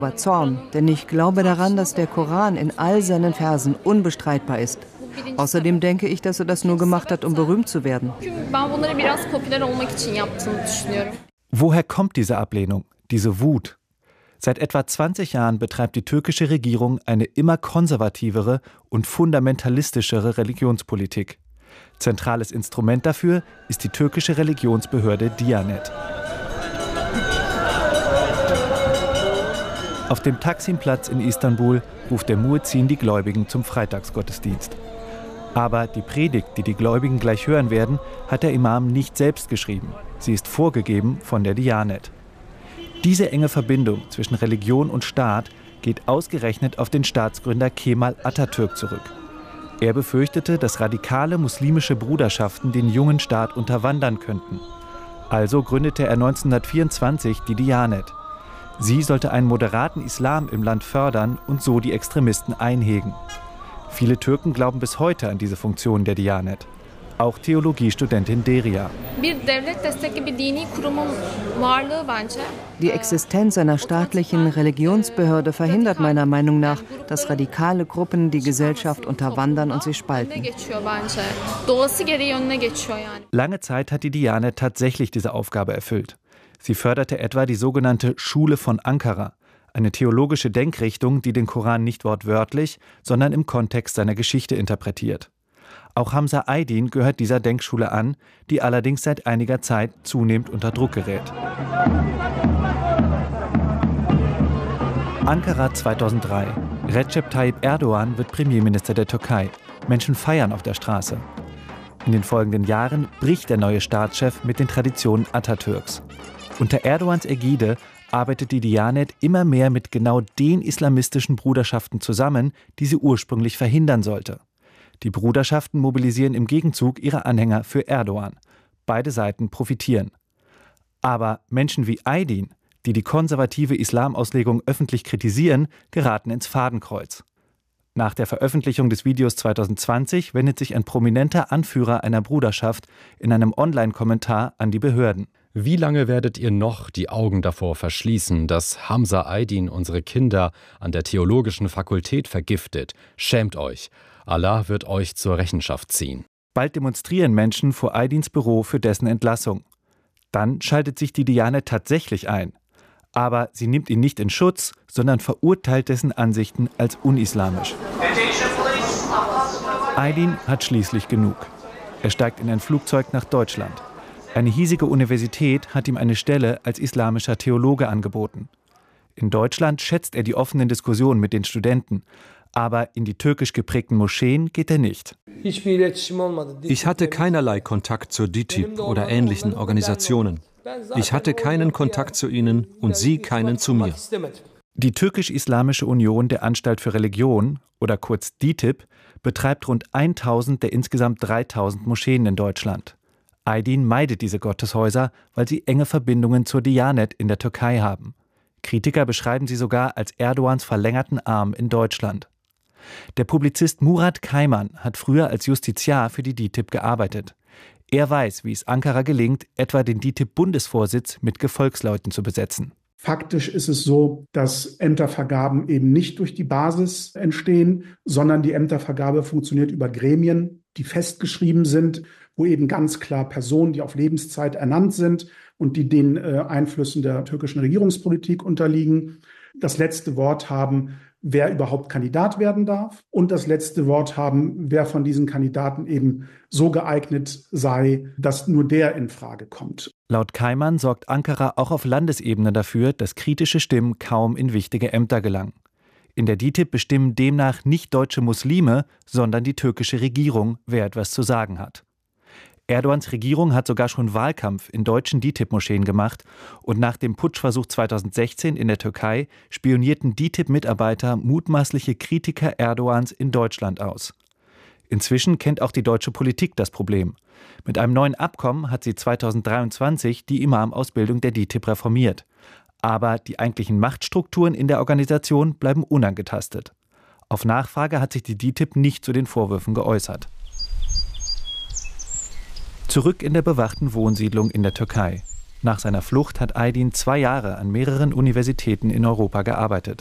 Aber Zorn, denn ich glaube daran, dass der Koran in all seinen Versen unbestreitbar ist. Außerdem denke ich, dass er das nur gemacht hat, um berühmt zu werden. Woher kommt diese Ablehnung, diese Wut? Seit etwa 20 Jahren betreibt die türkische Regierung eine immer konservativere und fundamentalistischere Religionspolitik. Zentrales Instrument dafür ist die türkische Religionsbehörde Diyanet. Auf dem Taksimplatz in Istanbul ruft der Muezzin die Gläubigen zum Freitagsgottesdienst. Aber die Predigt, die die Gläubigen gleich hören werden, hat der Imam nicht selbst geschrieben. Sie ist vorgegeben von der Diyanet. Diese enge Verbindung zwischen Religion und Staat geht ausgerechnet auf den Staatsgründer Kemal Atatürk zurück. Er befürchtete, dass radikale muslimische Bruderschaften den jungen Staat unterwandern könnten. Also gründete er 1924 die Diyanet. Sie sollte einen moderaten Islam im Land fördern und so die Extremisten einhegen. Viele Türken glauben bis heute an diese Funktion der Diyanet. Auch Theologiestudentin Deria. Die Existenz einer staatlichen Religionsbehörde verhindert meiner Meinung nach, dass radikale Gruppen die Gesellschaft unterwandern und sie spalten. Lange Zeit hat die Diyanet tatsächlich diese Aufgabe erfüllt. Sie förderte etwa die sogenannte Schule von Ankara, eine theologische Denkrichtung, die den Koran nicht wortwörtlich, sondern im Kontext seiner Geschichte interpretiert. Auch Hamza Aydin gehört dieser Denkschule an, die allerdings seit einiger Zeit zunehmend unter Druck gerät. Ankara 2003. Recep Tayyip Erdogan wird Premierminister der Türkei. Menschen feiern auf der Straße. In den folgenden Jahren bricht der neue Staatschef mit den Traditionen Atatürks. Unter Erdogans Ägide arbeitet die Diyanet immer mehr mit genau den islamistischen Bruderschaften zusammen, die sie ursprünglich verhindern sollte. Die Bruderschaften mobilisieren im Gegenzug ihre Anhänger für Erdogan. Beide Seiten profitieren. Aber Menschen wie Aydin, die die konservative Islamauslegung öffentlich kritisieren, geraten ins Fadenkreuz. Nach der Veröffentlichung des Videos 2020 wendet sich ein prominenter Anführer einer Bruderschaft in einem Online-Kommentar an die Behörden. Wie lange werdet ihr noch die Augen davor verschließen, dass Hamza Aydin unsere Kinder an der theologischen Fakultät vergiftet? Schämt euch. Allah wird euch zur Rechenschaft ziehen. Bald demonstrieren Menschen vor Aydins Büro für dessen Entlassung. Dann schaltet sich die Diyanet tatsächlich ein. Aber sie nimmt ihn nicht in Schutz, sondern verurteilt dessen Ansichten als unislamisch. Aydin hat schließlich genug. Er steigt in ein Flugzeug nach Deutschland. Eine hiesige Universität hat ihm eine Stelle als islamischer Theologe angeboten. In Deutschland schätzt er die offenen Diskussionen mit den Studenten. Aber in die türkisch geprägten Moscheen geht er nicht. Ich hatte keinerlei Kontakt zur DİTİB oder ähnlichen Organisationen. Ich hatte keinen Kontakt zu ihnen und sie keinen zu mir. Die Türkisch-Islamische Union der Anstalt für Religion, oder kurz DİTİB, betreibt rund 1000 der insgesamt 3000 Moscheen in Deutschland. Aydin meidet diese Gotteshäuser, weil sie enge Verbindungen zur Diyanet in der Türkei haben. Kritiker beschreiben sie sogar als Erdogans verlängerten Arm in Deutschland. Der Publizist Murat Kayman hat früher als Justiziar für die DİTİB gearbeitet. Er weiß, wie es Ankara gelingt, etwa den DİTİB-Bundesvorsitz mit Gefolgsleuten zu besetzen. Faktisch ist es so, dass Ämtervergaben eben nicht durch die Basis entstehen, sondern die Ämtervergabe funktioniert über Gremien, die festgeschrieben sind, wo eben ganz klar Personen, die auf Lebenszeit ernannt sind und die den Einflüssen der türkischen Regierungspolitik unterliegen, das letzte Wort haben, wer überhaupt Kandidat werden darf und das letzte Wort haben, wer von diesen Kandidaten eben so geeignet sei, dass nur der in Frage kommt. Laut Kayman sorgt Ankara auch auf Landesebene dafür, dass kritische Stimmen kaum in wichtige Ämter gelangen. In der DİTİB bestimmen demnach nicht deutsche Muslime, sondern die türkische Regierung, wer etwas zu sagen hat. Erdogans Regierung hat sogar schon Wahlkampf in deutschen DİTİB-Moscheen gemacht und nach dem Putschversuch 2016 in der Türkei spionierten DİTİB-Mitarbeiter mutmaßliche Kritiker Erdogans in Deutschland aus. Inzwischen kennt auch die deutsche Politik das Problem. Mit einem neuen Abkommen hat sie 2023 die Imam-Ausbildung der DİTİB reformiert. Aber die eigentlichen Machtstrukturen in der Organisation bleiben unangetastet. Auf Nachfrage hat sich die DİTİB nicht zu den Vorwürfen geäußert. Zurück in der bewachten Wohnsiedlung in der Türkei. Nach seiner Flucht hat Aydin 2 Jahre an mehreren Universitäten in Europa gearbeitet.